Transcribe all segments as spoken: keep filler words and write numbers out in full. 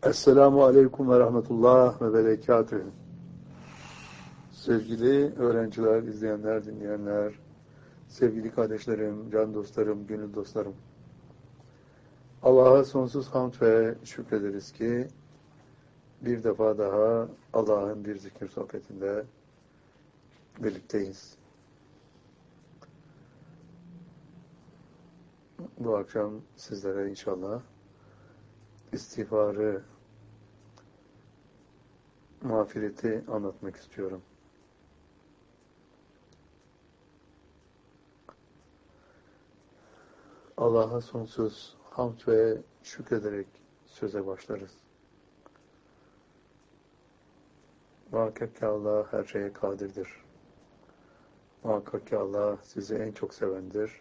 Esselamu Aleyküm ve Rahmetullah ve Berekatühü. Sevgili öğrenciler, izleyenler, dinleyenler, sevgili kardeşlerim, can dostlarım, gönül dostlarım. Allah'a sonsuz hamd ve şükrederiz ki bir defa daha Allah'ın bir zikir sohbetinde birlikteyiz. Bu akşam sizlere inşallah istiğfarı, mağfireti anlatmak istiyorum. Allah'a sonsuz hamd ve şükrederek söze başlarız. Muhakkak ki Allah her şeye kadirdir. Muhakkak ki Allah sizi en çok sevendir.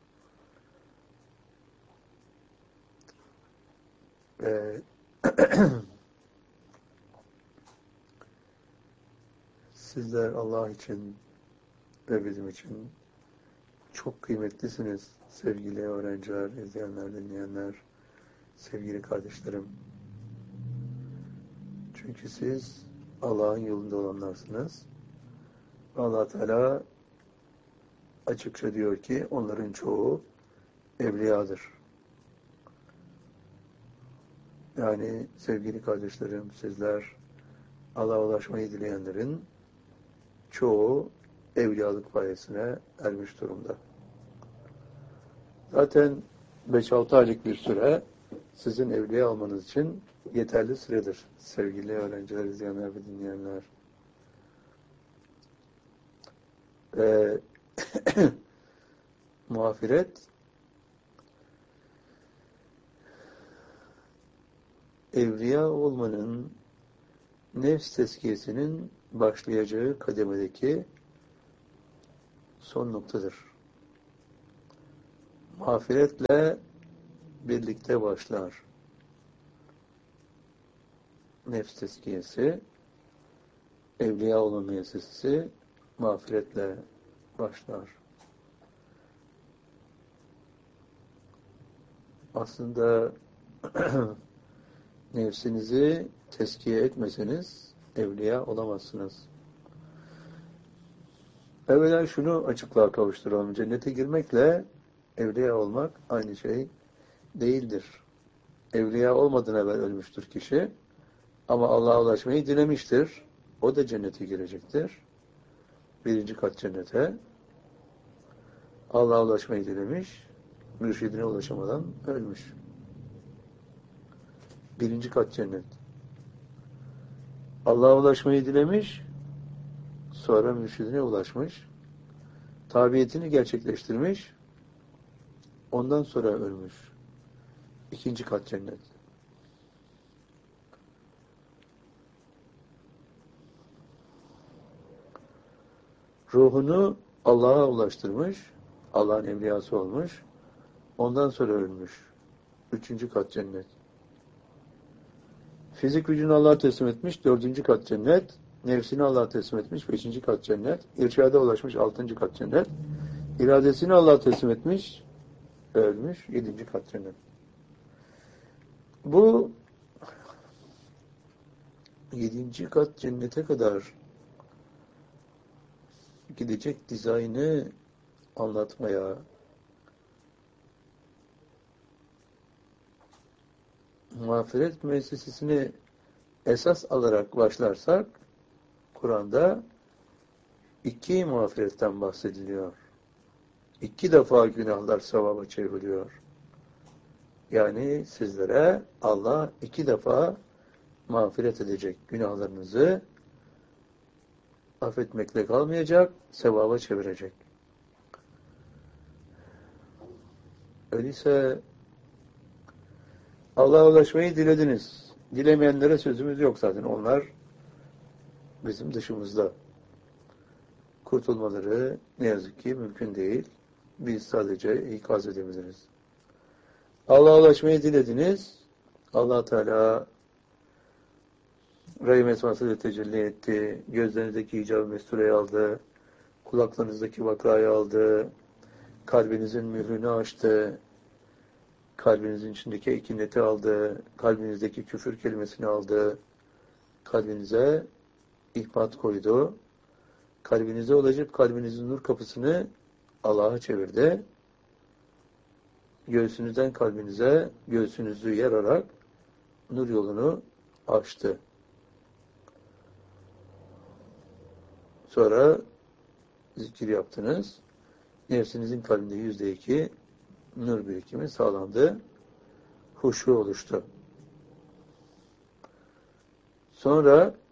Ve sizler Allah için ve bizim için çok kıymetlisiniz sevgili öğrenciler, izleyenler, dinleyenler, sevgili kardeşlerim. Çünkü siz Allah'ın yolunda olanlarsınız. Allah Teala açıkça diyor ki onların çoğu evliyadır. Yani sevgili kardeşlerim, sizler Allah'a ulaşmayı dileyenlerin çoğu evliyalık payesine ermiş durumda. Zaten beş altı aylık bir süre sizin evliya olmanız için yeterli süredir. Sevgili öğrenciler, izleyenler ve dinleyenler. Ee, mağfiret evliya olmanın nefs tezkiyesinin başlayacağı kademedeki son noktadır. Mağfiretle birlikte başlar. Nefs tezkiyesi, evliya olma müessesesi mağfiretle başlar. Aslında nefsinizi tezkiye etmeseniz evliya olamazsınız. Evvela şunu açıklığa kavuşturalım. Cennete girmekle evliya olmak aynı şey değildir. Evliya olmadan evvel ölmüştür kişi. Ama Allah'a ulaşmayı dilemiştir. O da cennete girecektir. Birinci kat cennete. Allah'a ulaşmayı dilemiş. Mürşidine ulaşamadan ölmüş. Birinci kat cennet. Allah'a ulaşmayı dilemiş. Sonra mürşidine ulaşmış. Tabiyetini gerçekleştirmiş. Ondan sonra ölmüş. İkinci kat cennet. Ruhunu Allah'a ulaştırmış. Allah'ın evliyası olmuş. Ondan sonra ölmüş. Üçüncü kat cennet. Fizik gücünü Allah'a teslim etmiş. Dördüncü kat cennet. Nefsini Allah'a teslim etmiş. Beşinci kat cennet. İrşada ulaşmış. Altıncı kat cennet. İradesini Allah'a teslim etmiş. Ölmüş. Yedinci kat cennet. Bu yedinci kat cennete kadar gidecek dizaynı anlatmaya, mağfiret müessesesini esas alarak başlarsak, Kur'an'da iki mağfiretten bahsediliyor. İki defa günahlar sevaba çevriliyor. Yani sizlere Allah iki defa mağfiret edecek, günahlarınızı affetmekle kalmayacak, sevaba çevirecek. Öyleyse Allah'a ulaşmayı dilediniz. Dilemeyenlere sözümüz yok zaten. Onlar bizim dışımızda. Kurtulmaları ne yazık ki mümkün değil. Biz sadece ikaz edebiliriz. Allah'a ulaşmayı dilediniz. Allah Teala Rahim esmasıyla tecelli etti. Gözlerinizdeki icab-ı mestureyi aldı. Kulaklarınızdaki vakayı aldı. Kalbinizin mührünü açtı. kalbinizin içindeki ekineti aldı, kalbinizdeki küfür kelimesini aldı, kalbinize ihbat koydu, kalbinize olacak kalbinizin nur kapısını Allah'a çevirdi, göğsünüzden kalbinize, göğsünüzü yararak nur yolunu açtı. Sonra zikir yaptınız. Nefsinizin kalbinde yüzde iki nur birikimi sağlandı. Huşu oluştu. Sonra